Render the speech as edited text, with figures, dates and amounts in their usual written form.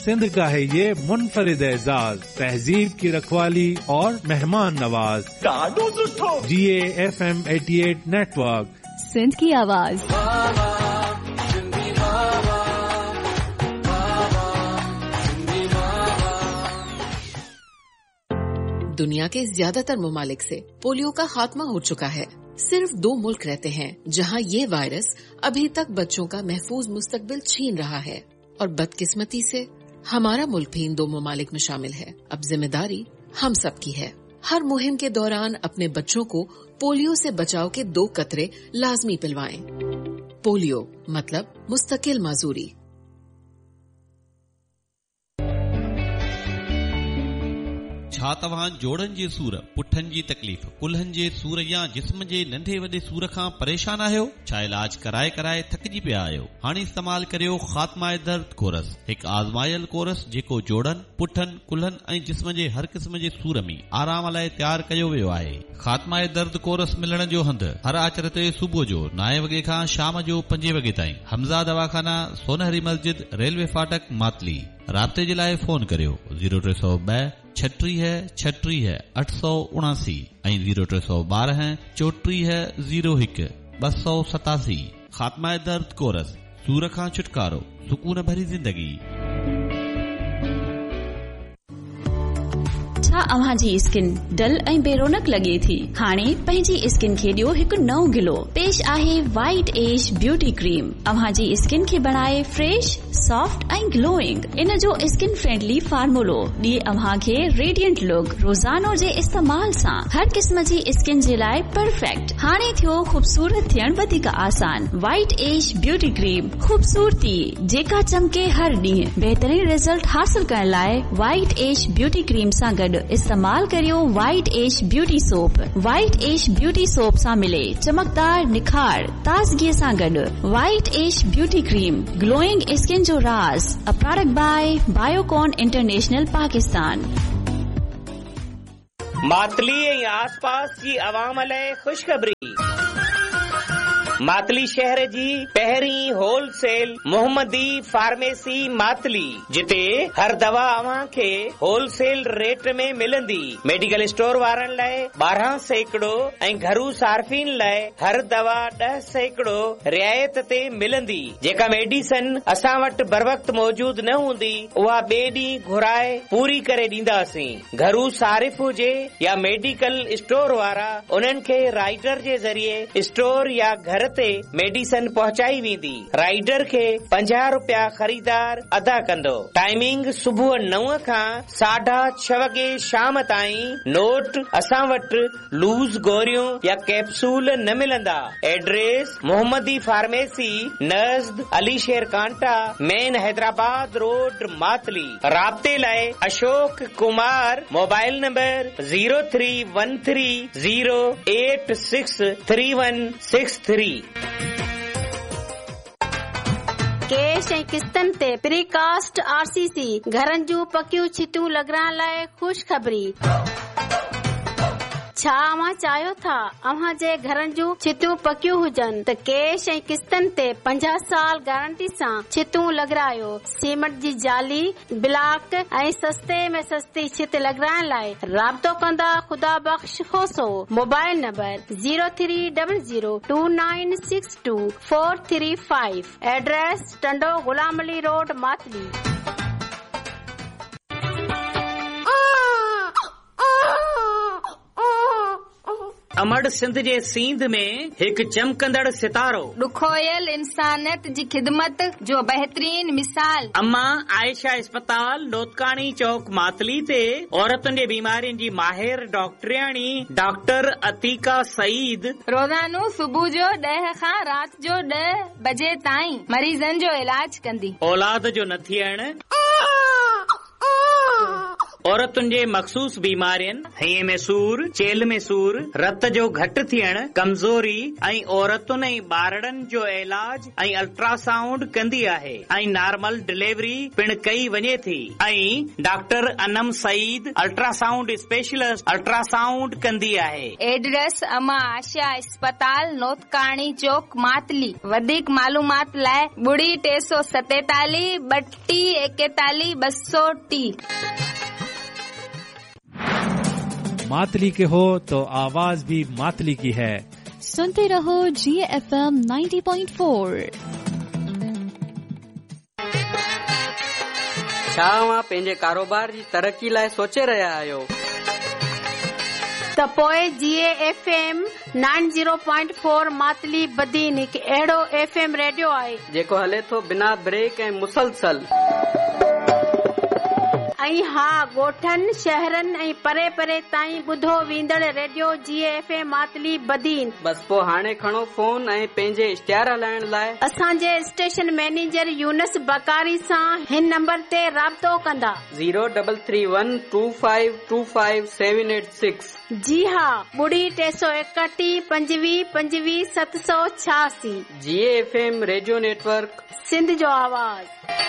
सिंध का है ये मुनफरिद एजाज, तहजीब की रखवाली और मेहमान नवाज। GAFM 88 नेटवर्क, सिंध की आवाज। दुनिया के ज्यादातर ममालिक से पोलियो का खात्मा हो चुका है। सिर्फ 2 मुल्क रहते हैं जहां ये वायरस अभी तक बच्चों का महफूज मुस्तकबिल छीन रहा है, और बदकिस्मती से हमारा मुल्क भी इन 2 ममालिक में शामिल है। अब जिम्मेदारी हम सब की है। हर मुहिम के दौरान अपने बच्चों को पोलियो से बचाव के 2 कतरे लाजमी पिलवाएं। पोलियो मतलब मुस्तकिल माजूरी। छा तव्हां जोड़नि जे सूर, पुठनि जी तकलीफ़, कुल्हनि जे सूर या जिस्म जे नंढे वॾे सूर खां परेशान आहियो? छा इलाज कराए कराए थकिजी पिया आहियो? हाणे इस्तेमाल करियो ख़ात्मा दर्द कोरस, हिकु आज़मायल कोरस जेको जोड़नि, पुठनि, कुल्हनि ऐं जिस्म जे हर क़िस्म जे सूर में आराम लाइ तयारु कयो वियो आहे। ख़ात्मा दर्द कोरस मिलण जो हंधि हर आचर ते सुबुह जो 9 वॻे खां शाम जो 5 वॻे ताईं। हमज़ा दवाखाना, सोनहरी मस्जिद, रेलवे फाटक, मातली। राब्ते जे लाइ फोन करियो 0302 36 879 ऐं 0312 34 01 287। ख़ात्मा दर्द कोरस, सूर खां छुटकारो, सुकून भरी ज़िंदगी। छा अव्हां जी स्किन डल ऐं बेरोनक लगे थी? हाणे पंहिंजी स्किन खे ॾियो हिकु नओं गिलो। पेश आहे वाइट एज ब्यूटी क्रीम। अव्हां जी स्किन खे बनाए फ्रेश, सॉफ्ट ऐं ग्लोइंग। इन जो स्किन फ्रेंडली फार्मूलो ॾिए अव्हां खे रेडियंट लुक। रोज़ानो जे इस्तेमाल सां हर क़िस्म जी स्किन जे लाइ परफेक्ट। हाणे थियो खूबसूरत थियण वधीक आसान। वाइट एज ब्यूटी क्रीम, खूबसूरती जेका चमके हर ॾींहुं। बहितरीन रिजल्ट हासिल करण लाइ वाइट एज ब्यूटी क्रीम सां गॾु इस्तेमाल करियो white age beauty soap. White age beauty soap सां मिले चमकदार निखार, ताज़गी सां गॾु। White age beauty cream, glowing skin जो राज। A product by Biocon international Pakistan. Matali ऐं आसपास जी अवाम लाइ ख़ुशख़बरी। मातली शहर जी पहिरीं होलसेल मोहम्मदी फार्मेसी मातली, जिते हर दवा अव्हां खे होलसेल रेट में मिलंदी। मेडिकल स्टोर वारनि लाइ 12% ऐं घरू सार्फिन लाइ हर दवा 10% रियायत ते मिलंदी। जेका मेडिसन असां वटि बर वक्त मौजूद न हूंदी, उहा ॿिए ॾींहुं घुराए पूरी करे ॾींदासीं। घरू सारिफ हुजे या मेडिकल स्टोर वारा, उन्हनि खे राइडर जे ज़रिए स्टोर या घर ते मेडिसन पहुचाई वेंदी। राइडर खे 50 रुपया ख़रीदार अदा कंदो। टाइमिंग सुबुह 9 खां 6:30 वॻे शाम ताईं। नोट, असां वटि लूज़ गोरियूं या कैप्सूल न मिलंदा। एड्रेस मोहम्मदी फार्मेसी, नज़द अली शेर कांटा, मेन हैदराबाद रोड, मातली। राब्ते लाइ Ashok Kumar, mobile number 0313086363। Cash ऐं किस्तनि ते प्रीकास्ट RCC घरनि जूं पकियूं छितियूं लॻाइण लाइ ख़ुशख़बरी। छा अव्हां चाहियो था अव्हां जे घरनि जूं छितियूं पकियूं हुजनि त कैश ऐं किस्तनि ते 50 साल गारंटी सां छितियूं लॻारायो। सीमेंट जी जाली, ब्लॉक ऐं सस्ते में सस्ती छित लॻाइण लाइ राब्तो कंदा ख़ुदा बख़्श खोसो। Mobile number 030029624335। Address Tando Ghulam Ali road, Matali. अमड़ Sindh जे सींध में हिकु चमकंदड़ सितारो, ॾुखोयल इंसानियत जी ख़िदमत जो बहितरीन मिसाल। अम्मा आयशा अस्पताल, नोतकानी चौक, मातली ते औरतुनि जे बीमारियुनि जी माहिर डॉक्टरियाणी डॉक्टर अतीका सईद रोज़ानो सुबुह जो 10 खां राति जो 10 बजे ताईं मरीज़नि जो इलाज कंदी। औलाद जो न थियण, औरतुनि जे मखसूस बीमारियुनि हईअ में सूर, चेल में सूर, रत जो घटि थियण, कमज़ोरी ऐं औरतुनि ऐं ॿारड़नि जो इलाज ऐं अल्ट्रासाउंड कंदी आहे ऐं नॉर्मल डिलीवरी पिण कई वञे थी ऐं doctor Anam Saeed ultrasound specialist ultrasound कंदी आहे। एड्रेस अमा आशा अस्पताल नोतकाणी चौक मातली। वधीक मालूमात लाइ 347 32 41 230। मातली के हो तो आवाज भी मातली की है। सुनते रहो GFM 90.4। छा तव्हां पंहिंजे कारोबार जी तरक़ी लाइ सोचे रहिया आहियो? त पोइ GFM 90.4 मातली बदीन हिकु अहिड़ो FM रेडियो आहे जेको हले थो बिना ब्रेक ऐं मुसलसल। ऐं हा, ॻोठनि शहरनि ऐं परे परे ताईं ॿुधो वेंदड़ रेडियो GFM मातली बदीन। बस पोइ हाणे खणो फोन ऐं पंहिंजे इश्तिहार हलाइण लाइ असांजे स्टेशन मैनेजर यूनस बकारी सां हिन नंबर ते राब्तो कंदा। 0331 2525 786। जी हा, 331 25 25 786। GFM रेडियो नेटवर्क, सिंध जो आवाज़।